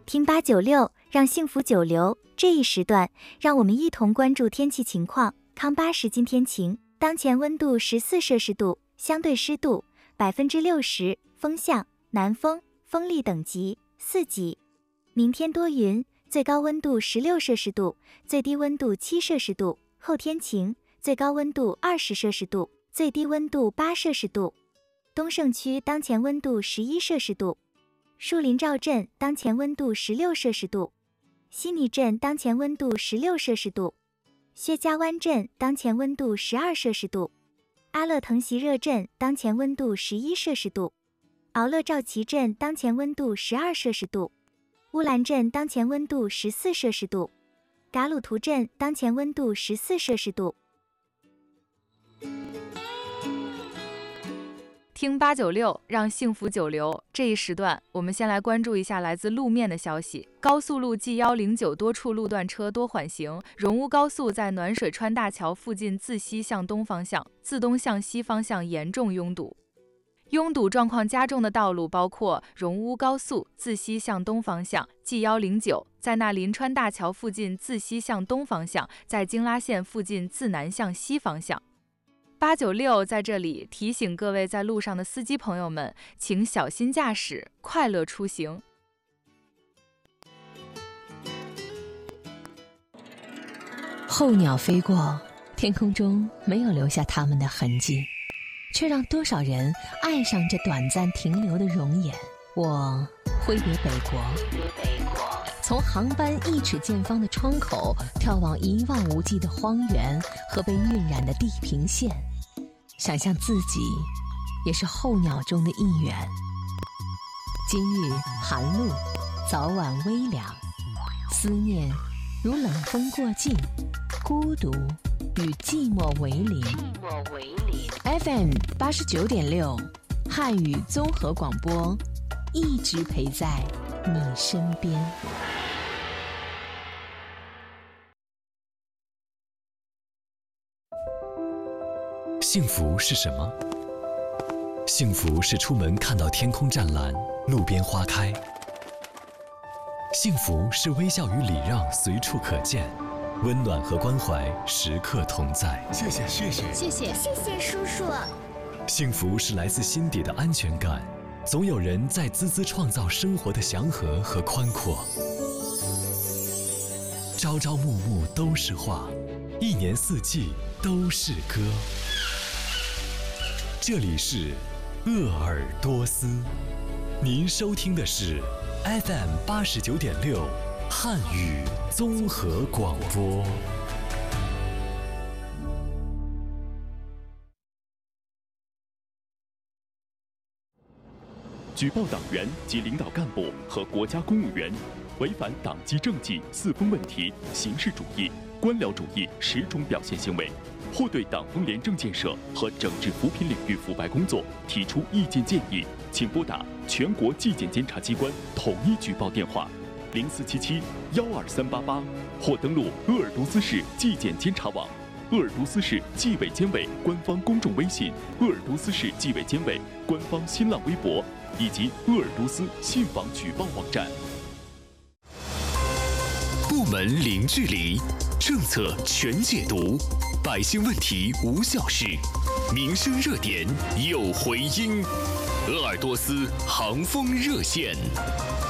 听896，让幸福久留。这一时段，让我们一同关注天气情况。康巴时今天晴，当前温度14摄氏度，相对湿度60%，风向南风，风力等级4级。明天多云，最高温度16摄氏度，最低温度7摄氏度。后天晴，最高温度20摄氏度，最低温度8摄氏度。东胜区当前温度11摄氏度。树林赵镇当前温度16摄氏度，西尼镇当前温度16摄氏度，薛家湾镇当前温度12摄氏度，阿勒腾席热镇当前温度11摄氏度，敖勒赵旗镇当前温度12摄氏度，乌兰镇当前温度14摄氏度，噶鲁图镇当前温度14摄氏度。 听896，让幸福久留。这一时段，我们先来关注一下来自路面的消息。高速路 G109多处路段车多缓行，荣乌高速在暖水川大桥附近自西向东方向、自东向西方向严重拥堵。拥堵状况加重的道路包括荣乌高速自西向东方向 G109，在那临川大桥附近自西向东方向，在京拉线附近自南向西方向。896在这里提醒各位在路上的司机朋友们，请小心驾驶，快乐出行。 候鸟飞过，天空中没有留下它们的痕迹，却让多少人爱上这短暂停留的容颜。我挥别北国，从航班1尺见方的窗口眺望一望无际的荒原和被晕染的地平线，想象自己也是候鸟中的一员。今日寒露，早晚微凉，思念如冷风过境，孤独与寂寞为邻。FM 89.6，汉语综合广播，一直陪在你身边。 幸福是什么？幸福是出门看到天空湛蓝，路边花开。幸福是微笑与礼让随处可见，温暖和关怀时刻同在。 谢谢叔叔。 幸福是来自心底的安全感，总有人在孜孜创造生活的祥和和宽阔。朝朝暮暮都是画，一年四季都是歌。这里是鄂尔多斯，您收听的是 FM 89.6汉语综合广播。 举报党员及领导干部和国家公务员违反党纪政纪4风问题、形式主义、官僚主义10种表现行为，或对党风廉政建设和整治扶贫领域腐败工作提出意见建议，请拨打全国纪检监察机关统一举报电话0477-12388，或登录鄂尔多斯市纪检监察网、鄂尔多斯市纪委监委官方公众微信、鄂尔多斯市纪委监委官方新浪微博以及鄂尔多斯信访举报网站。 部门零距离，政策全解读，百姓问题无小事，民生热点有回音。鄂尔多斯航风热线。